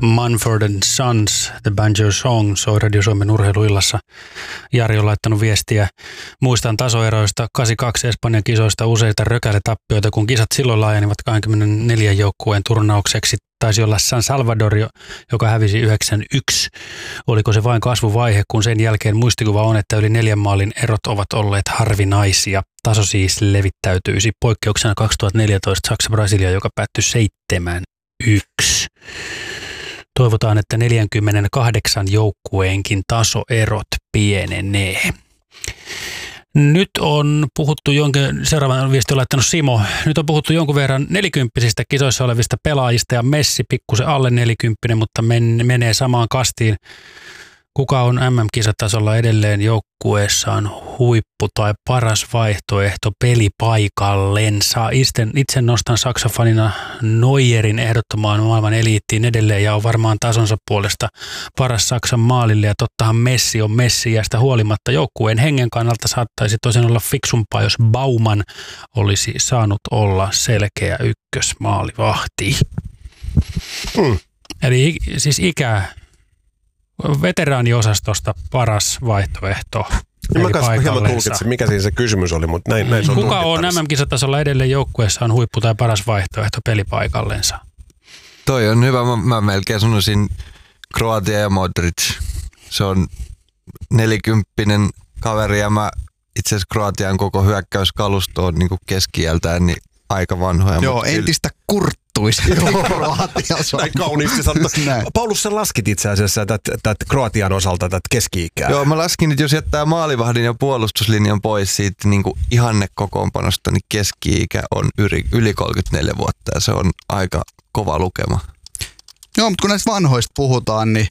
Mumford & Sons, The Banjo Song, soi Radio Suomen urheiluillassa. Jari on laittanut viestiä. Muistan tasoeroista 82 Espanjan kisoista useita rökäletappioita, kun kisat silloin laajenivat 24 joukkueen turnaukseksi. Taisi olla San Salvador, joka hävisi 9-1. Oliko se vain kasvuvaihe, kun sen jälkeen muistikuva on, että yli 4 maalin erot ovat olleet harvinaisia. Taso siis levittäytyisi. Poikkeuksena 2014 Saksa-Brasilia, joka päättyi 7-1. Toivotaan, että 48 joukkueenkin tasoerot pienenee. Nyt on puhuttu seuraavan viesti on laittanut Simo. Nyt on puhuttu jonkun verran 40-sistä kisoissa olevista pelaajista ja Messi pikkusen alle 40, mutta menee samaan kastiin. Kuka on MM-kisatasolla edelleen joukkueessaan huippu tai paras vaihtoehto pelipaikallensa? Itse nostan Saksa-fanina Neuerin ehdottomaan maailman eliittiin edelleen ja on varmaan tasonsa puolesta paras Saksan maalille. Ja tottahan Messi on Messi-iästä huolimatta. Joukkueen hengen kannalta saattaisi tosin olla fiksumpaa, jos Bauman olisi saanut olla selkeä ykkösmaalivahti. Eli siis veteraaniosastosta paras vaihtoehto. Mä kanssa hieman tulkitsin, mikä siinä se kysymys oli, mutta näin se on. Kuka on MM-kisatasolla edelleen joukkueessaan huippu tai paras vaihtoehto pelipaikallensa? Toi on hyvä. Mä melkein sanoisin Kroatia ja Modric. Se on 40 kaveri ja itse asiassa Kroatian koko hyökkäyskalusto on niin keski-iältään niin aika vanhoja. Joo, entistä kurttuista. Näin kauniisti sanottu. Paulus, sä laskit itse asiassa tätä Kroatian osalta tätä keski-ikää. Joo, mä laskin, että jos jättää maalivahdin ja puolustuslinjan pois siitä niin ihannekokoonpanosta, niin keski-ikä on yli 34 vuotta ja se on aika kova lukema. Joo, mutta kun näistä vanhoista puhutaan, niin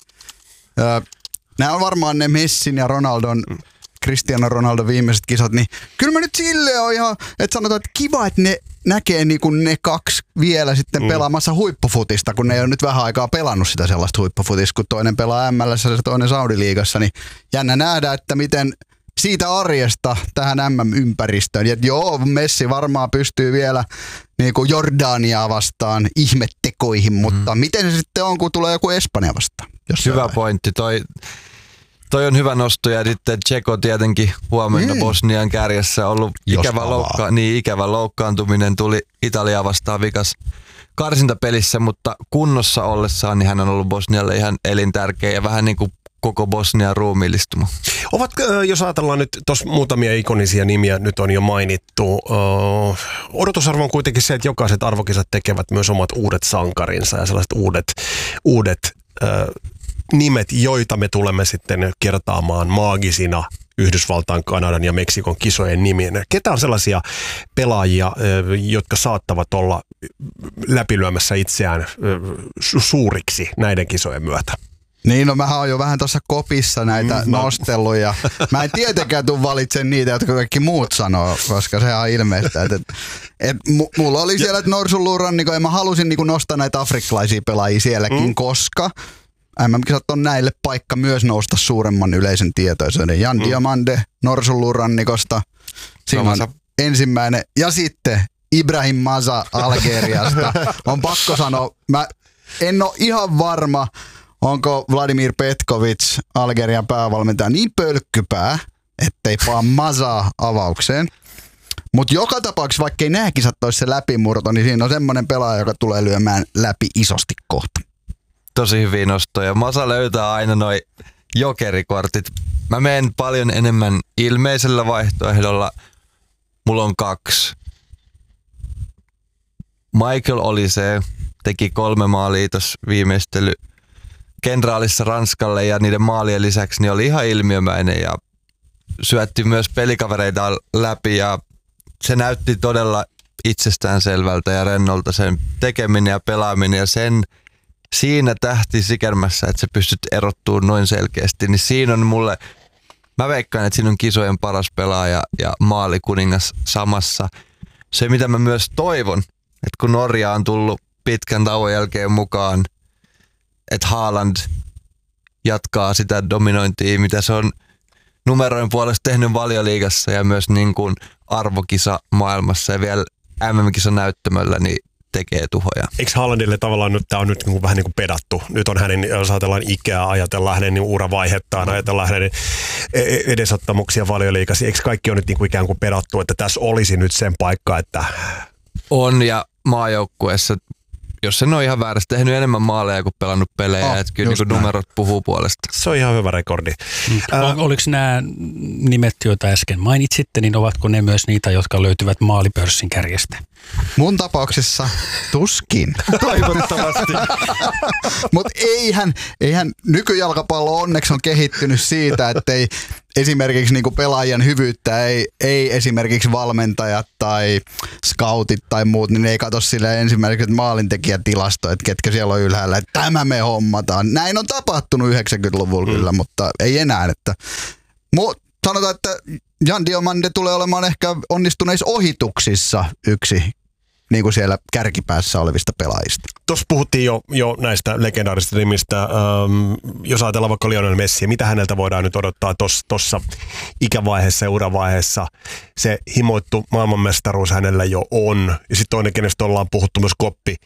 nämä on varmaan ne Messin ja Cristiano Ronaldo viimeiset kisat, niin kyllä mä nyt silleen on ihan, että sanotaan, että kiva, että ne näkee niin kuin ne kaksi vielä sitten pelaamassa huippufutista, kun ne ei ole nyt vähän aikaa pelannut sitä sellaista huippufutista, kun toinen pelaa ML:ssä ja toinen Saudi-liigassa, niin jännä nähdä, että miten siitä arjesta tähän MM-ympäristöön. Ja joo, Messi varmaan pystyy vielä niin kuin Jordaniaa vastaan ihmettekoihin, mutta miten se sitten on, kun tulee joku Espanja vastaan? Hyvä pointti. Toi on hyvä nosto ja sitten Tseko tietenkin huomenna Bosnian kärjessä ollut ikävä loukkaantuminen tuli Italiaa vastaan vikas karsintapelissä, mutta kunnossa ollessaan niin hän on ollut Bosnialle ihan elintärkeä ja vähän niin kuin koko Bosnian ruumiillistuma. Jos ajatellaan nyt, tuossa muutamia ikonisia nimiä nyt on jo mainittu, odotusarvo on kuitenkin se, että jokaiset arvokisat tekevät myös omat uudet sankarinsa ja sellaiset uudet nimet, joita me tulemme sitten kertaamaan maagisina Yhdysvaltain, Kanadan ja Meksikon kisojen nimien. Ketä on sellaisia pelaajia, jotka saattavat olla läpilyömässä itseään suuriksi näiden kisojen myötä? Niin, no mähän oon jo vähän tuossa kopissa näitä nosteluja. Mä en tietenkään tule valitsemaan niitä, jotka kaikki muut sanoo, koska se on ilmeistä. Mulla oli siellä Norsunluurannikko ja mä halusin niinku nostaa näitä afrikkalaisia pelaajia sielläkin, koska MM-kisat on näille paikka myös nousta suuremman yleisen tietoisuuden. Jan Diamande Norsunluurannikosta. Siinä on ensimmäinen. Ja sitten Ibrahim Maza Algeriasta. On pakko sanoa, mä en ole ihan varma, onko Vladimir Petkovic, Algerian päävalmentaja, niin pölkkypää, ettei paa Mazaa avaukseen. Mutta joka tapauksessa, vaikka ei nämä kisat olisi se läpimurto, niin siinä on semmoinen pelaaja, joka tulee lyömään läpi isosti kohta. Tosi hyviä nostoja. Masa löytää aina noi jokerikortit. Mä menen paljon enemmän ilmeisellä vaihtoehdolla. Mulla on 2. Michael oli se, teki 3 maalia tuossa viimeistely kenraalissa Ranskalle ja niiden maalien lisäksi niin oli ihan ilmiömäinen ja syötti myös pelikavereita läpi ja se näytti todella itsestäänselvältä ja rennolta sen tekeminen ja pelaaminen ja siinä tähti sikermässä, että sä pystyt erottumaan noin selkeästi, niin siinä on mulle, mä veikkaan, että siinä on kisojen paras pelaaja ja maalikuningas samassa. Se, mitä mä myös toivon, että kun Norja on tullut pitkän tauon jälkeen mukaan, että Haaland jatkaa sitä dominointia, mitä se on numeroin puolesta tehnyt Valioliigassa ja myös niin kuin arvokisa maailmassa ja vielä MM-kisa näyttämöllä, niin tekee tuhoja. Eikö Haalandille tavallaan nyt tämä on nyt vähän niin kuin pedattu? Nyt on hänen, jos ajatellaan ikää, ajatellaan hänen niin uravaihettaan, ajatellaan hänen edesottamuksia Valioliigassa. Eikö kaikki on nyt niin kuin ikään kuin pedattu, että tässä olisi nyt sen paikka, että... On, ja maajoukkueessa, jos sen on ihan väärästi, tehnyt enemmän maaleja kuin pelannut pelejä, että kyllä niin numerot puhuu puolesta. Se on ihan hyvä rekordi. Oliko nämä nimet, joita äsken mainitsitte, niin ovatko ne myös niitä, jotka löytyvät maalipörssin kärjestä? Mun tapauksessa tuskin. Toivottavasti. Mutta eihän nykyjalkapallo onneksi on kehittynyt siitä, että ei esimerkiksi niinku pelaajan hyvyyttä ei esimerkiksi valmentajat tai scoutit tai muut, niin ne ei katso sille ensimmäiseksi maalintekijätilasto, että ketkä siellä on ylhäällä, että tämä me hommataan. Näin on tapahtunut 90-luvulla kyllä, mutta ei enää. Että sanotaan, että Jan Diomande tulee olemaan ehkä onnistuneissa ohituksissa yksi niin kuin siellä kärkipäässä olevista pelaajista. Tuossa puhuttiin jo näistä legendaarisista nimistä. Jos ajatellaan vaikka Lionel Messiä, mitä häneltä voidaan nyt odottaa tuossa ikävaiheessa ja uravaiheessa? Se himoittu maailmanmestaruus hänellä jo on. Ja sitten toinen, kenestä ollaan puhuttu myös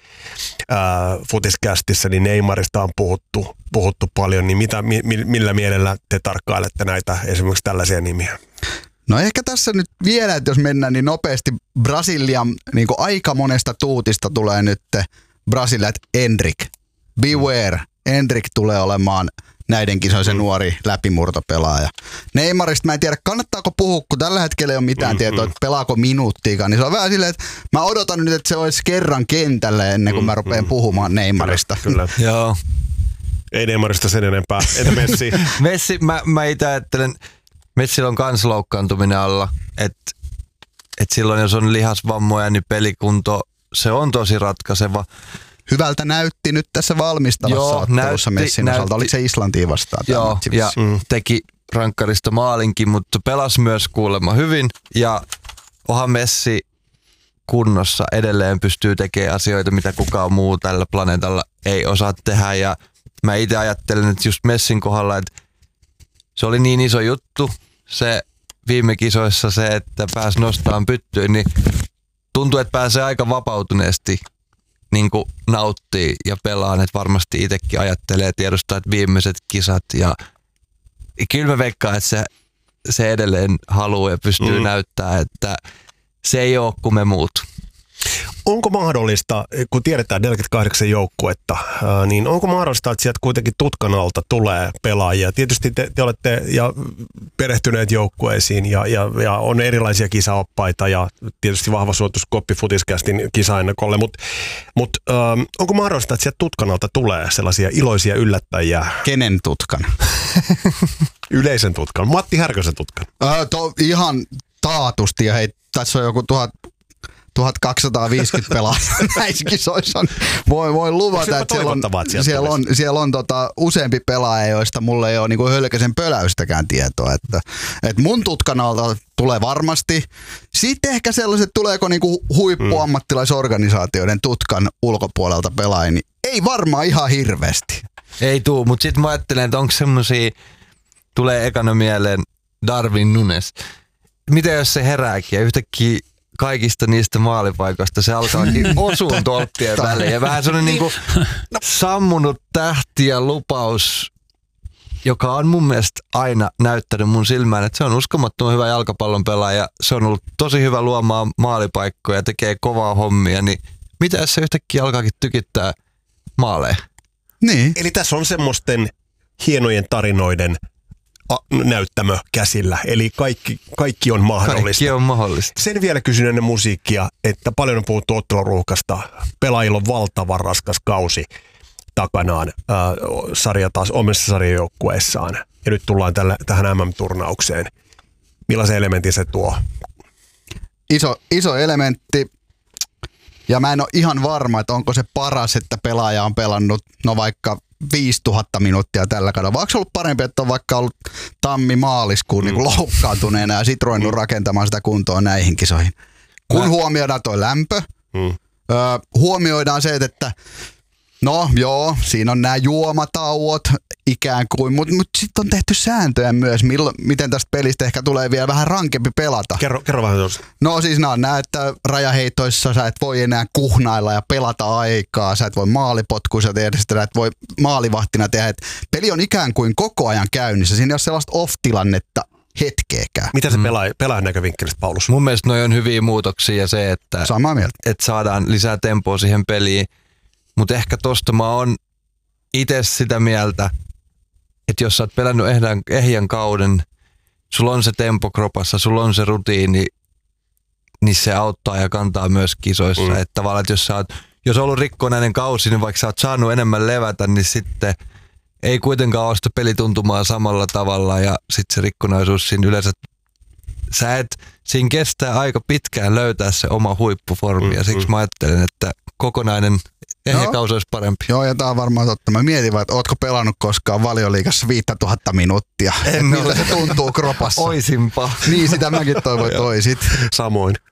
Futiscastissa, niin Neymarista on puhuttu paljon. Niin millä mielellä te tarkkailette näitä esimerkiksi tällaisia nimiä? No ehkä tässä nyt vielä, että jos mennään niin nopeasti Brasilian niin aika monesta tuutista tulee nyt Brasilia, että Endrick, beware, Endrick tulee olemaan näiden kisojen se nuori läpimurtopelaaja. Neymarista mä en tiedä, kannattaako puhua, kun tällä hetkellä ei ole mitään tietoa, että pelaako minuuttiikaan, niin se on vähän silleen, että mä odotan nyt, että se olisi kerran kentälle ennen kuin mä rupean puhumaan Neymarista. Kyllä. Joo. Ei Neymarista sen enempää. Entä Messi? Messi, mä itse ajattelen, Messillä on kans loukkaantuminen alla, että silloin jos on lihasvammoja, niin pelikunto, se on tosi ratkaiseva. Hyvältä näytti nyt tässä valmistavassa ottelussa Messin osalta. Oliko se Islantiin vastaan? Joo, ja teki rankkarista maalinkin, mutta pelasi myös kuulemma hyvin. Ja onhan Messi kunnossa edelleen pystyy tekemään asioita, mitä kukaan muu tällä planeetalla ei osaa tehdä. Ja mä itse ajattelen, että just Messin kohdalla, että se oli niin iso juttu, se viime kisoissa se, että pääsi nostamaan pyttyyn, niin tuntuu, että pääsee aika vapautuneesti niin kuin nauttii ja pelaan, että varmasti itsekin ajattelee ja tiedostaa, että viimeiset kisat ja kyllä mä veikkaan, että se edelleen haluaa ja pystyy näyttämään, että se ei ole kuin me muut. Onko mahdollista, kun tiedetään 48 joukkuetta, niin onko mahdollista, että sieltä kuitenkin tutkan alta tulee pelaajia? Tietysti te olette ja perehtyneet joukkueisiin ja on erilaisia kisaoppaita ja tietysti vahva suositus Futiscastin kisaennakolle, mutta onko mahdollista, että sieltä tutkan alta tulee sellaisia iloisia yllättäjiä? Kenen tutkan? Yleisen tutkan, Matti Härkösen tutkan. Ihan taatusti ja hei, tässä on joku 1250 pelaajaa näissä kisoissa. Voin luvata, että siellä on useampi pelaaja, joista mulla ei ole niinku hölkäsen pöläystäkään tietoa. Että mun tutkan alta tulee varmasti. Sitten ehkä sellaiset, tuleeko niinku huippuammattilaisorganisaatioiden tutkan ulkopuolelta pelaajia, niin ei varmaan ihan hirveästi. Ei tuu, mutta sitten mä ajattelen, että onko semmosia, tulee ekana mieleen Darwin Núñez. Mitä jos se herääkin ja yhtäkkiä kaikista niistä maalipaikoista se alkaakin osuun tolppien väliin. Ja vähän sellainen niinku sammunut tähti ja lupaus, joka on mun mielestä aina näyttänyt mun silmään, että se on uskomattoman hyvä jalkapallon pelaaja. Se on ollut tosi hyvä luomaan maalipaikkoja ja tekee kovaa hommia. Niin mitä jos se yhtäkkiä alkaakin tykittää maaleja? Niin. Eli tässä on semmoisten hienojen tarinoiden näyttämö käsillä. Eli kaikki on mahdollista. Kaikki on mahdollista. Sen vielä kysyn ennen musiikkia, että paljon on puhuttu otteluruuhkasta. Pelaajilla on valtavan raskas kausi takanaan omissa sarjajoukkueissaan. Ja nyt tullaan tähän MM-turnaukseen. Millaisen elementin se tuo? Iso elementti. Ja mä en ole ihan varma, että onko se paras, että pelaaja on pelannut vaikka 5000 minuuttia tällä kaudella. Vaikka se ollut parempi, että on vaikka ollut tammi-maaliskuun niin loukkaantuneena ja sit ruvennut rakentamaan sitä kuntoa näihin kisoihin. Kun huomioidaan toi lämpö, huomioidaan se, että no joo, siinä on nämä juomatauot, ikään kuin, mutta sitten on tehty sääntöjä myös, miten tästä pelistä ehkä tulee vielä vähän rankempi pelata. Kerro vähän tuossa. No siis että rajaheitoissa sä et voi enää kuhnailla ja pelata aikaa, sä et voi maalipotkuissa tehdä sitä, sä et voi maalivahtina tehdä, että peli on ikään kuin koko ajan käynnissä, siinä ei ole sellaista off-tilannetta hetkeäkään. Mitä se pelaajan näkövinkkelistä, Paulus? Mun mielestä noi on hyviä muutoksia ja se, että saadaan lisää tempoa siihen peliin, mutta ehkä tosta mä oon itse sitä mieltä, että jos sä oot pelännyt ehjän kauden, sulla on se tempo kropassa, sulla on se rutiini, niin se auttaa ja kantaa myös kisoissa. Että tavallaan, että jos on ollut rikkonainen kausi, niin vaikka sä oot saanut enemmän levätä, niin sitten ei kuitenkaan ole sitä pelituntumaa samalla tavalla ja sitten se rikkonaisuus siinä yleensä, siinä kestää aika pitkään löytää se oma huippuformi ja siksi mä ajattelen, että kokonainen ehjäkausi olisi parempi. Joo, ja tää on varmaan totta. Mä mietin vaan, että ootko pelannut koskaan Valioliigassa 5000 minuuttia? Miltä se tuntuu kropassa? Oisinpa. Niin, sitä mäkin toivoin toisit. Samoin.